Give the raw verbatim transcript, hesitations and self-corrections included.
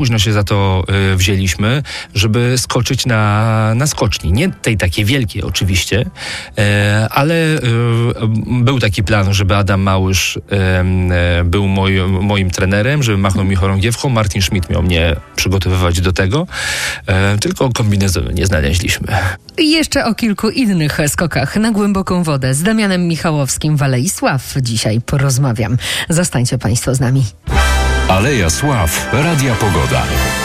Późno się za to y, wzięliśmy, żeby skoczyć na, na skoczni. Nie tej takiej wielkiej oczywiście, e, ale y, był taki plan, żeby Adam Małysz y, y, był moj, moim trenerem, żeby machnął mi chorągiewką. Martin Schmidt miał mnie przygotowywać do tego, e, tylko kombinezonu nie znaleźliśmy. I jeszcze o kilku innych skokach na głęboką wodę z Damianem Michałowskim w Alei Sław dzisiaj porozmawiam. Zostańcie Państwo z nami. Aleja Sław, Radia Pogoda.